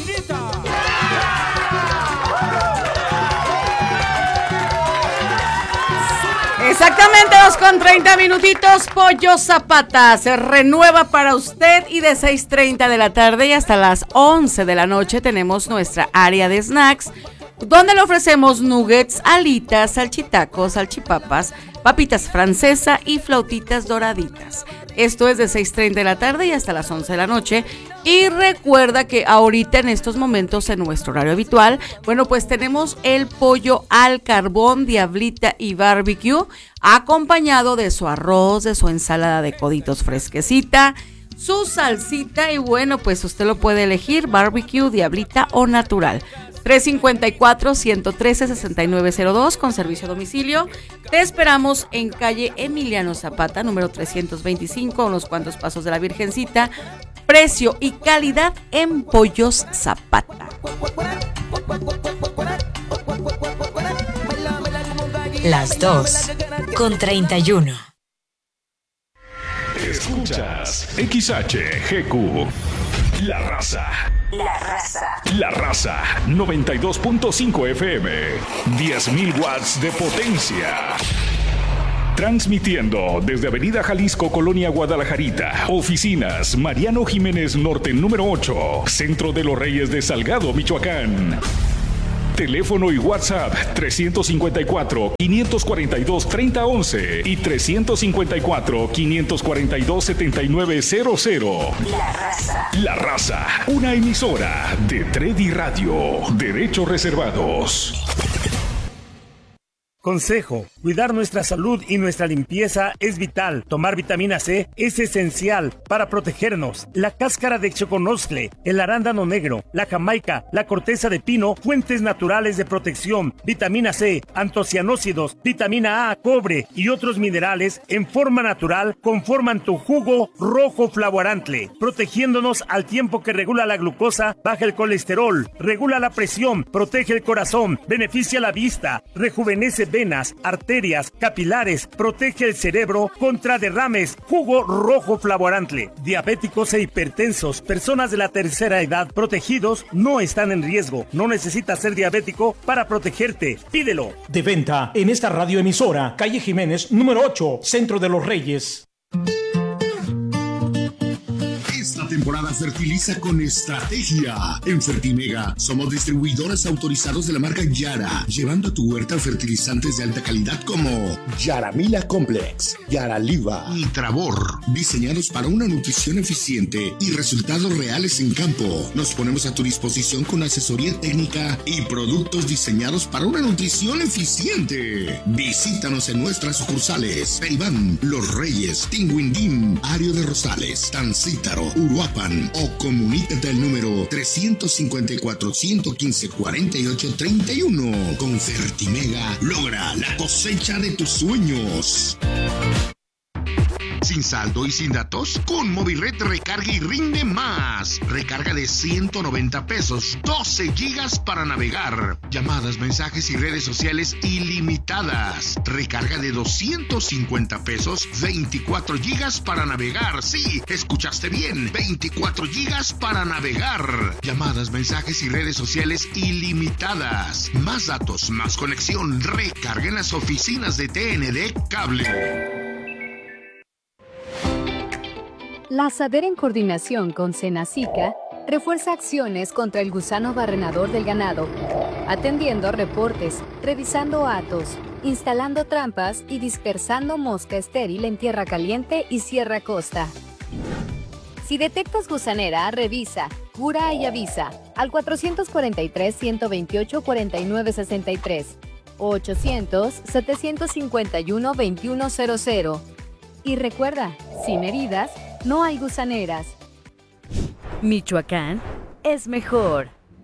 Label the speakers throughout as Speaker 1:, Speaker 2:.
Speaker 1: Exactamente 2:30 minutitos. Pollo Zapata se renueva para usted y de 6:30 de la tarde y hasta las 11 de la noche tenemos nuestra área de snacks, donde le ofrecemos nuggets, alitas, salchitacos, salchipapas, papitas francesa y flautitas doraditas. Esto es de 6:30 de la tarde y hasta las 11 de la noche. Y recuerda que ahorita en estos momentos en nuestro horario habitual, bueno, pues tenemos el pollo al carbón, diablita y barbecue, acompañado de su arroz, de su ensalada de coditos fresquecita, su salsita y bueno, pues usted lo puede elegir, barbecue, diablita o natural. 354-113-6902 con servicio a domicilio. Te esperamos en calle Emiliano Zapata, número 325, unos cuantos pasos de la Virgencita. Precio y calidad en Pollos Zapata.
Speaker 2: Las 2:31.
Speaker 3: Escuchas XHGQ. La Raza.
Speaker 2: La Raza.
Speaker 3: La Raza 92.5 FM. 10.000 watts de potencia. Transmitiendo desde Avenida Jalisco, Colonia Guadalajarita. Oficinas Mariano Jiménez Norte número 8. Centro de los Reyes de Salgado, Michoacán. Teléfono y WhatsApp 354-542-3011 y 354-542-7900.
Speaker 2: La Raza.
Speaker 3: La Raza, una emisora de Tredi Radio. Derechos reservados.
Speaker 4: Consejo: cuidar nuestra salud y nuestra limpieza es vital. Tomar vitamina C es esencial para protegernos. La cáscara de choconoscle, el arándano negro, la jamaica, la corteza de pino, fuentes naturales de protección. Vitamina C, antocianócidos, vitamina A, cobre y otros minerales en forma natural conforman tu jugo rojo flavorantle, protegiéndonos al tiempo que regula la glucosa, baja el colesterol, regula la presión, protege el corazón, beneficia la vista, rejuvenece venas, arterias, capilares, protege el cerebro contra derrames. Jugo rojo flavorantle. Diabéticos e hipertensos, personas de la tercera edad protegidos no están en riesgo. No necesitas ser diabético para protegerte. Pídelo.
Speaker 5: De venta en esta radioemisora, calle Jiménez, número 8, Centro de los Reyes.
Speaker 6: Esta temporada fertiliza con estrategia. En Fertimega somos distribuidores autorizados de la marca Yara, llevando a tu huerta fertilizantes de alta calidad como Yaramila Complex, Yaraliva y Travor, diseñados para una nutrición eficiente y resultados reales en campo. Nos ponemos a tu disposición con asesoría técnica y productos diseñados para una nutrición eficiente. Visítanos en nuestras sucursales: Peribán, Los Reyes, Tinguindín, Ario de Rosales, Tancítaro, Uruapan, o comunícate al número 354-115-4831. Con Fertimega, logra la cosecha de tus sueños. ¿Sin saldo y sin datos? Con Movilred recarga y rinde más. Recarga de 190 pesos, 12 gigas para navegar. Llamadas, mensajes y redes sociales ilimitadas. Recarga de 250 pesos, 24 gigas para navegar. Sí, escuchaste bien, 24 gigas para navegar. Llamadas, mensajes y redes sociales ilimitadas. Más datos, más conexión. Recarga en las oficinas de TND Cable.
Speaker 7: La SADER, en coordinación con Senacica, refuerza acciones contra el gusano barrenador del ganado, atendiendo reportes, revisando atos, instalando trampas y dispersando mosca estéril en tierra caliente y Sierra Costa. Si detectas gusanera, revisa, cura y avisa al 443-128-4963 o 800-751-2100. Y recuerda, sin heridas, no hay gusaneras.
Speaker 2: Michoacán es mejor.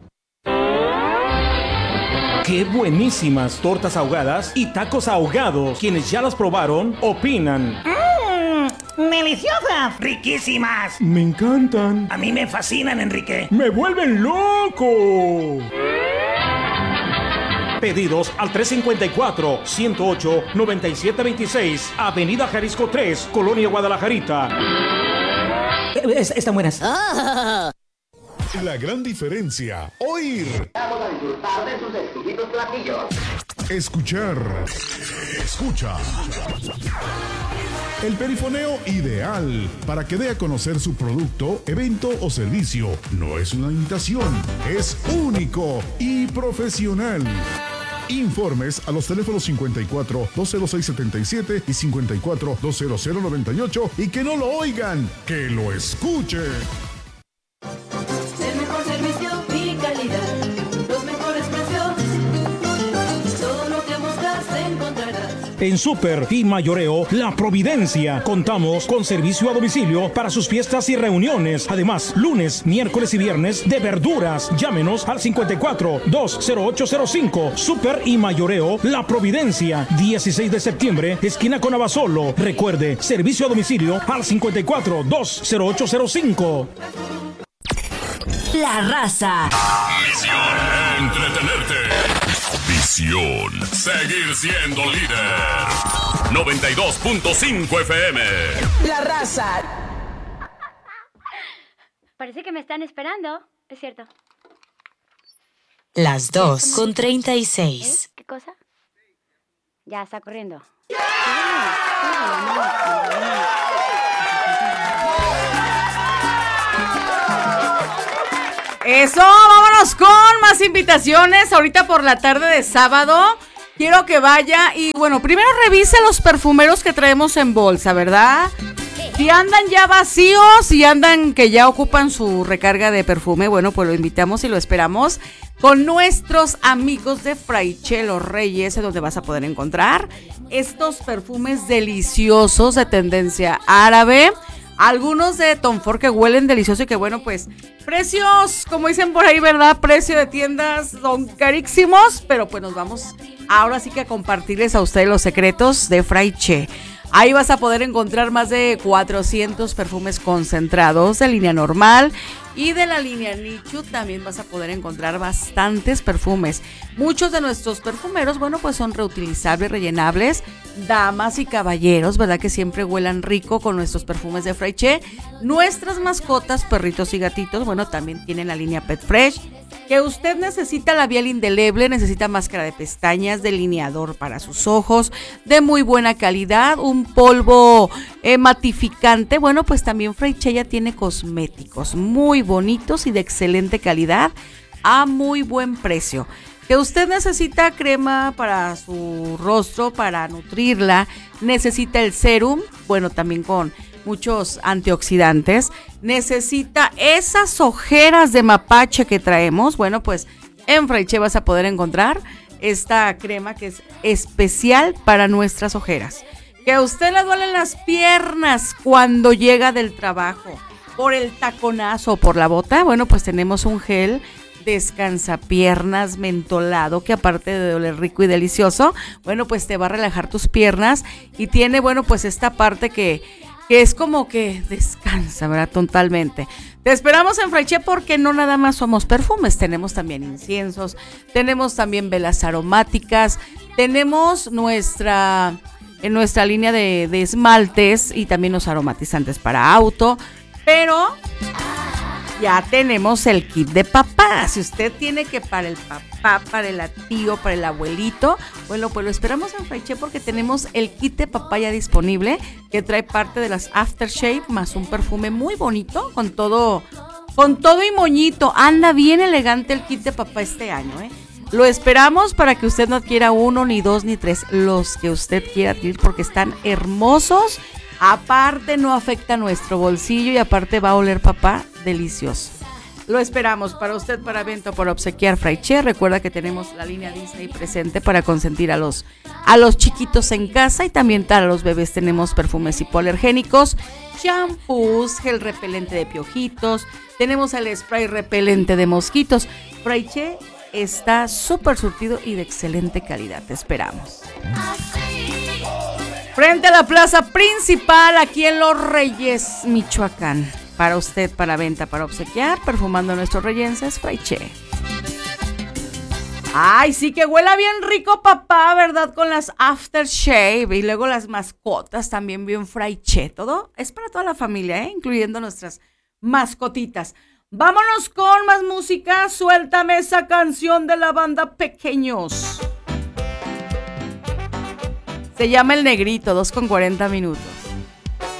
Speaker 5: ¡Qué buenísimas tortas ahogadas y tacos ahogados! Quienes ya las probaron, opinan.
Speaker 8: ¡Deliciosas! ¡Riquísimas!
Speaker 5: ¡Me encantan!
Speaker 8: A mí me fascinan, Enrique.
Speaker 5: ¡Me vuelven loco! Pedidos al 354-108-9726, Avenida Jalisco 3, Colonia Guadalajarita.
Speaker 8: Están buenas.
Speaker 6: La gran diferencia. Oír.
Speaker 9: Vamos a disfrutar de sus exquisitos platillos.
Speaker 6: Escuchar. Escucha. El perifoneo ideal para que dé a conocer su producto, evento o servicio. No es una imitación, es único y profesional. Informes a los teléfonos 54 206 77 y 54 200 98 y que no lo oigan, que lo escuchen.
Speaker 10: El mejor servicio y calidad, los mejores precios, todo lo que buscas encontrarás.
Speaker 5: En Super y Mayoreo La Providencia contamos con servicio a domicilio para sus fiestas y reuniones. Además, lunes, miércoles y viernes de verduras. Llámenos al 54 20805. Super y Mayoreo La Providencia, 16 de septiembre, esquina con Abasolo. Recuerde, servicio a domicilio al 54 20805.
Speaker 2: La Raza.
Speaker 3: Misión: entretenerte. Visión: seguir siendo líder. 92.5 FM.
Speaker 11: La Raza.
Speaker 12: Parece que me están esperando. Es cierto.
Speaker 2: Las 2:36.
Speaker 12: ¿Qué cosa? Ya está corriendo.
Speaker 1: Eso, vámonos con más invitaciones. Ahorita por la tarde de sábado quiero que vaya y bueno, primero revise los perfumeros que traemos en bolsa, ¿verdad? Si andan ya vacíos, si andan que ya ocupan su recarga de perfume, bueno, pues lo invitamos y lo esperamos con nuestros amigos de Fraiche Los Reyes, en donde vas a poder encontrar estos perfumes deliciosos de tendencia árabe. Algunos de Tom Ford que huelen delicioso y que bueno, pues precios, como dicen por ahí, ¿verdad? Precio de tiendas son carísimos, pero pues nos vamos ahora sí que a compartirles a ustedes los secretos de Fraiche. Ahí vas a poder encontrar más de 400 perfumes concentrados de línea normal y de la línea Nichu también vas a poder encontrar bastantes perfumes. Muchos de nuestros perfumeros, bueno, pues son reutilizables, rellenables. Damas y caballeros, ¿verdad? Que siempre huelan rico con nuestros perfumes de Fraiche. Nuestras mascotas, perritos y gatitos, bueno, también tienen la línea Pet Fresh. Que usted necesita labial indeleble, necesita máscara de pestañas, delineador para sus ojos, de muy buena calidad, un polvo matificante. Bueno, pues también Fraiche ya tiene cosméticos muy bonitos y de excelente calidad a muy buen precio. Que usted necesita crema para su rostro, para nutrirla, necesita el serum, bueno, también con muchos antioxidantes, necesita esas ojeras de mapache que traemos, bueno, pues en Fraiche vas a poder encontrar esta crema que es especial para nuestras ojeras. Que a usted le duelen las piernas cuando llega del trabajo, por el taconazo o por la bota, bueno, pues tenemos un gel descansapiernas mentolado que aparte de doler rico y delicioso, bueno, pues te va a relajar tus piernas y tiene, bueno, pues esta parte que es como que descansa, ¿verdad? Totalmente. Te esperamos en Fraiche porque no nada más somos perfumes, tenemos también inciensos, tenemos también velas aromáticas, tenemos en nuestra línea de esmaltes y también los aromatizantes para auto, pero ya tenemos el kit de papá. Si usted tiene que para el papá, para el tío, para el abuelito, bueno, pues lo esperamos en Fraiche porque tenemos el kit de papá ya disponible, que trae parte de las aftershave más un perfume muy bonito, con todo y moñito. Anda bien elegante el kit de papá este año, ¿eh? Lo esperamos para que usted no adquiera uno, ni dos, ni tres, los que usted quiera adquirir porque están hermosos. Aparte no afecta nuestro bolsillo y aparte va a oler papá delicioso. Lo esperamos para usted, para evento, para obsequiar Fraiche. Recuerda que tenemos la línea Disney presente para consentir a los chiquitos en casa y también para los bebés tenemos perfumes hipoalergénicos, shampoos, gel repelente de piojitos, tenemos el spray repelente de mosquitos. Fraiche está súper surtido y de excelente calidad. Te esperamos. Frente a la plaza principal, aquí en Los Reyes, Michoacán. Para usted, para venta, para obsequiar, perfumando nuestros reyenses, Fraiche. Ay, sí que huela bien rico, papá, ¿verdad? Con las aftershave y luego las mascotas también bien Fraiche. Todo es para toda la familia, incluyendo nuestras mascotitas. Vámonos con más música. Suéltame esa canción de la banda Pequeños. Se llama El Negrito, 2:40 minutos.